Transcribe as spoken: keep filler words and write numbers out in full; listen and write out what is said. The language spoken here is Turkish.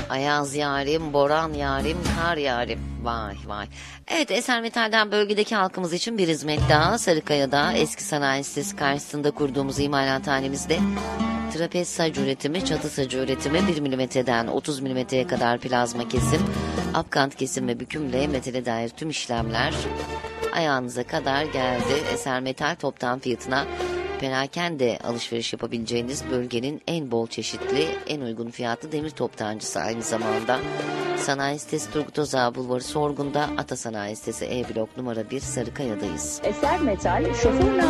Ayaz yarim, boran yarim, kar yarim. Vay vay. Evet, Eser Metal'den bölgedeki halkımız için bir hizmet daha. Sarıkaya'da eski sanayi sitesi karşısında kurduğumuz imalathanemizde trapez sac üretimi, çatı sacı üretimi, bir milimetreden otuz milimetreye kadar plazma kesim, apkant kesim ve bükümle metale dair tüm işlemler ayağınıza kadar geldi. Eser Metal toptan fiyatına perakende alışveriş yapabileceğiniz bölgenin en bol çeşitli, en uygun fiyatlı demir toptancısı aynı zamanda. Sanayi sitesi Turgut Özal Bulvarı Sorgun'da, Ata Sanayi sitesi E blok numara bir Sarıkaya'dayız. Eser Metal, şoför